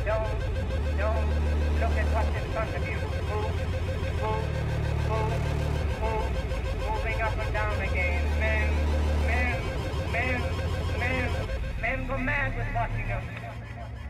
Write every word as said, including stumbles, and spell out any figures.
Don't, don't look at what's in front of you.